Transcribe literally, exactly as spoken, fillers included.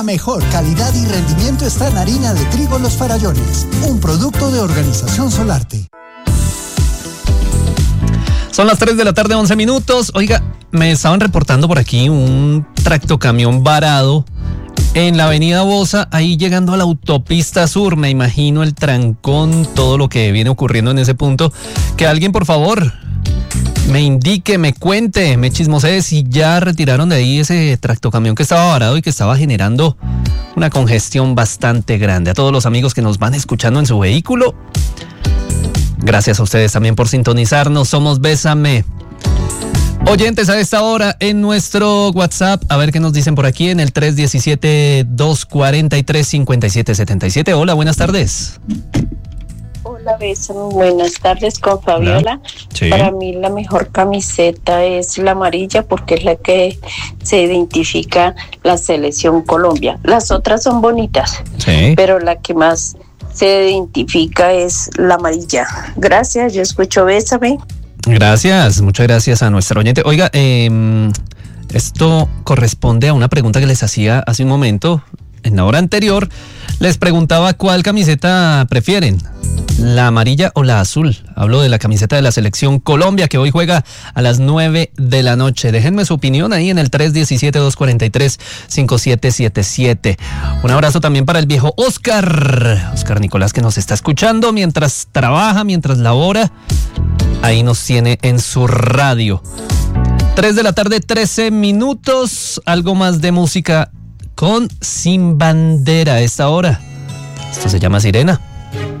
La mejor calidad y rendimiento está en harina de trigo Los Farallones, un producto de Organización Solarte. Son las tres de la tarde, once minutos. Oiga, me estaban reportando por aquí un tractocamión varado en la avenida Bosa, ahí llegando a la autopista sur. Me imagino el trancón, todo lo que viene ocurriendo en ese punto. Que alguien, por favor, me indique, me cuente, me chismosee si ya retiraron de ahí ese tractocamión que estaba varado y que estaba generando una congestión bastante grande. A todos los amigos que nos van escuchando en su vehículo, gracias a ustedes también por sintonizarnos. Somos Bésame. Oyentes a esta hora en nuestro WhatsApp, a ver qué nos dicen por aquí en el tres uno siete, dos cuatro tres, cinco siete siete siete. Hola, buenas tardes. Hola, Bésame, buenas tardes con Fabiola. Sí. Para mí la mejor camiseta es la amarilla porque es la que se identifica la selección Colombia. Las otras son bonitas, Sí. pero la que más se identifica es la amarilla. Gracias, yo escucho Bésame. Gracias, muchas gracias a nuestro oyente. Oiga, eh, esto corresponde a una pregunta que les hacía hace un momento. En la hora anterior les preguntaba cuál camiseta prefieren, la amarilla o la azul. Hablo de la camiseta de la selección Colombia, que hoy juega a las nueve de la noche. Déjenme su opinión ahí en el tres uno siete, dos cuatro tres, cinco siete siete siete. Un abrazo también para el viejo Oscar, Oscar Nicolás, que nos está escuchando mientras trabaja, mientras labora. Ahí nos tiene en su radio. tres de la tarde, trece minutos. Algo más de música con Sin Bandera a esta hora. Esto se llama Sirena.